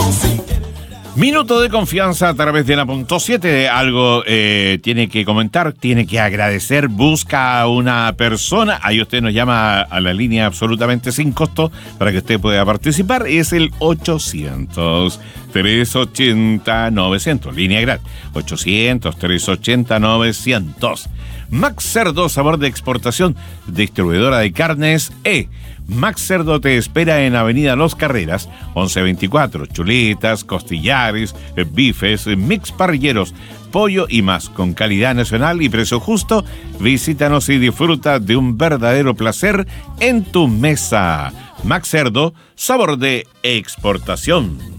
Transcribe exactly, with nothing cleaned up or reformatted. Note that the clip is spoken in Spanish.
Minuto de confianza a través de la punto siete. Algo eh, tiene que comentar, tiene que agradecer, busca a una persona. Ahí usted nos llama a la línea absolutamente sin costo para que usted pueda participar. Es el ochocientos, trescientos ochenta, novecientos. Línea gratis. ochocientos, trescientos ochenta, novecientos. Max Cerdo, sabor de exportación, distribuidora de carnes E. Max Cerdo te espera en Avenida Los Carreras, once veinticuatro. Chuletas, costillares, bifes, mix parrilleros, pollo y más. Con calidad nacional y precio justo, visítanos y disfruta de un verdadero placer en tu mesa. Max Cerdo, sabor de exportación.